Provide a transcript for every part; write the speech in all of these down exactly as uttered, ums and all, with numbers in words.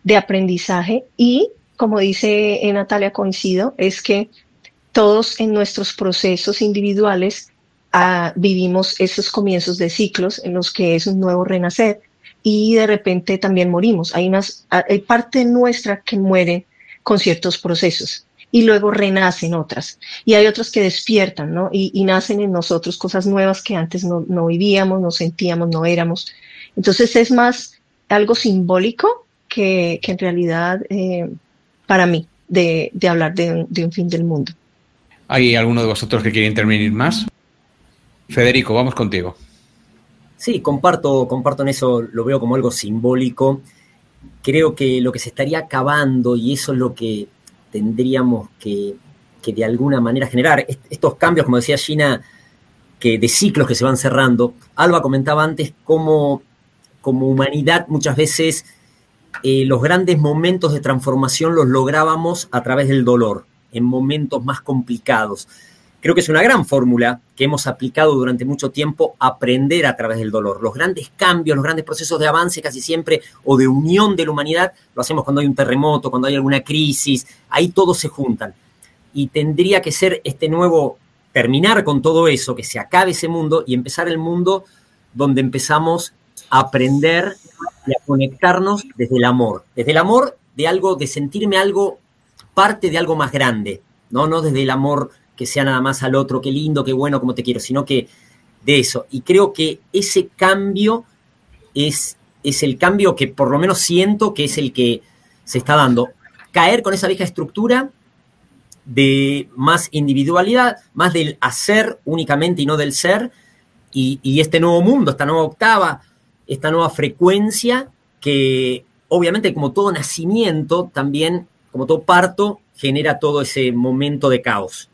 de aprendizaje y, como dice Natalia, coincido, es que todos en nuestros procesos individuales uh, vivimos esos comienzos de ciclos en los que es un nuevo renacer y de repente también morimos. Hay, unas, hay parte nuestra que muere con ciertos procesos y luego renacen otras. Y hay otros que despiertan, ¿no? Y, y nacen en nosotros cosas nuevas que antes no, no vivíamos, no sentíamos, no éramos. Entonces es más algo simbólico que, que en realidad eh, para mí de, de hablar de, de un fin del mundo. ¿Hay alguno de vosotros que quiere intervenir más? Federico, vamos contigo. Sí, comparto, comparto en eso, lo veo como algo simbólico. Creo que lo que se estaría acabando, y eso es lo que tendríamos que, que de alguna manera generar, estos cambios, como decía Gina, que de ciclos que se van cerrando. Alba comentaba antes cómo como humanidad muchas veces eh, los grandes momentos de transformación los lográbamos a través del dolor, en momentos más complicados. Creo que es una gran fórmula que hemos aplicado durante mucho tiempo, aprender a través del dolor. Los grandes cambios, los grandes procesos de avance casi siempre, o de unión de la humanidad, lo hacemos cuando hay un terremoto, cuando hay alguna crisis, ahí todos se juntan. Y tendría que ser este nuevo, terminar con todo eso, que se acabe ese mundo y empezar el mundo donde empezamos a aprender y a conectarnos desde el amor. Desde el amor de algo, de sentirme algo, parte de algo más grande, ¿no? No desde el amor que sea nada más al otro, qué lindo, qué bueno, cómo te quiero, sino que de eso. Y creo que ese cambio es, es el cambio que por lo menos siento que es el que se está dando. Caer con esa vieja estructura de más individualidad, más del hacer únicamente y no del ser, y, y este nuevo mundo, esta nueva octava, esta nueva frecuencia que obviamente como todo nacimiento también, como todo parto, genera todo ese momento de caos.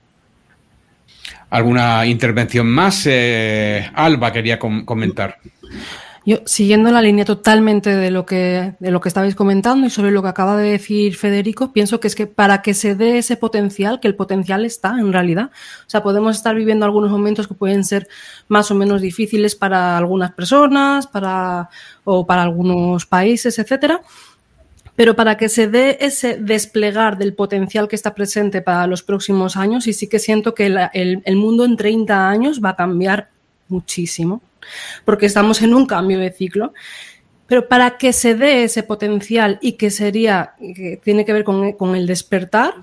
¿Alguna intervención más? Eh, Alba quería com- comentar. Yo, siguiendo la línea totalmente de lo que de lo que estabais comentando y sobre lo que acaba de decir Federico, pienso que es que para que se dé ese potencial, que el potencial está en realidad, o sea, podemos estar viviendo algunos momentos que pueden ser más o menos difíciles para algunas personas, para o para algunos países, etcétera. Pero para que se dé ese desplegar del potencial que está presente para los próximos años, y sí que siento que la, el, el mundo en treinta años va a cambiar muchísimo, porque estamos en un cambio de ciclo. Pero para que se dé ese potencial y que sería, que tiene que ver con, con el despertar,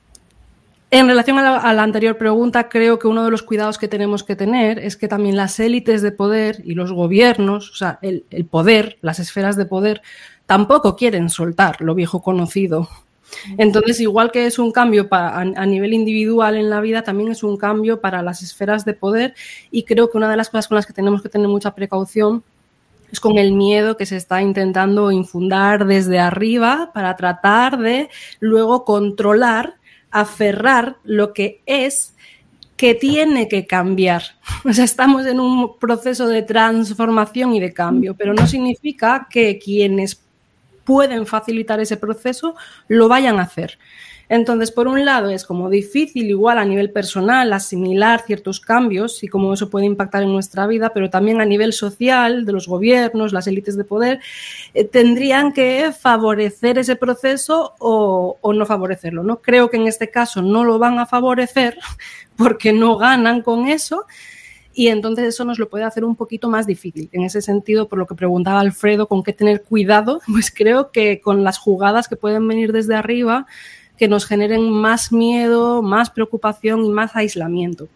en relación a la, a la anterior pregunta, creo que uno de los cuidados que tenemos que tener es que también las élites de poder y los gobiernos, o sea, el, el poder, las esferas de poder, tampoco quieren soltar lo viejo conocido. Entonces, igual que es un cambio para, a, a nivel individual en la vida, también es un cambio para las esferas de poder, y creo que una de las cosas con las que tenemos que tener mucha precaución es con el miedo que se está intentando infundar desde arriba para tratar de luego controlar, aferrar lo que es, que tiene que cambiar. O sea, estamos en un proceso de transformación y de cambio, pero no significa que quienes pueden facilitar ese proceso lo vayan a hacer. Entonces, por un lado, es como difícil igual a nivel personal asimilar ciertos cambios y cómo eso puede impactar en nuestra vida, pero también a nivel social, de los gobiernos, las élites de poder, eh, tendrían que favorecer ese proceso o, o no favorecerlo, ¿no? Creo que en este caso no lo van a favorecer porque no ganan con eso, y entonces eso nos lo puede hacer un poquito más difícil. En ese sentido, por lo que preguntaba Alfredo, con qué tener cuidado, pues creo que con las jugadas que pueden venir desde arriba, que nos generen más miedo, más preocupación y más aislamiento.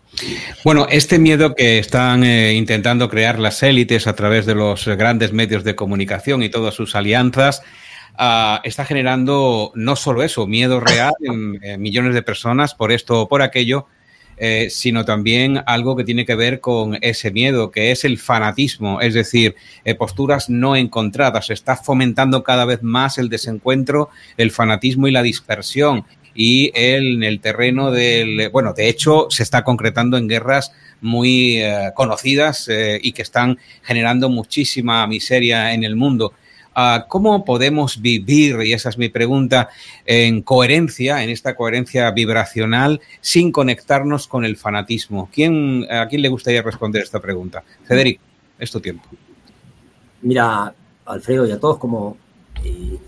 Bueno, este miedo que están eh, intentando crear las élites a través de los grandes medios de comunicación y todas sus alianzas, uh, está generando no solo eso, miedo real en, en millones de personas por esto o por aquello, Eh, sino también algo que tiene que ver con ese miedo, que es el fanatismo, es decir, eh, posturas no encontradas. Se está fomentando cada vez más el desencuentro, el fanatismo y la dispersión. Y el, en el terreno del... Bueno, de hecho, se está concretando en guerras muy eh, conocidas eh, y que están generando muchísima miseria en el mundo. Uh, ¿Cómo podemos vivir, y esa es mi pregunta, en coherencia, en esta coherencia vibracional, sin conectarnos con el fanatismo? ¿Quién, ¿A quién le gustaría responder esta pregunta? Federico, es tu tiempo. Mira, Alfredo, y a todos, como eh,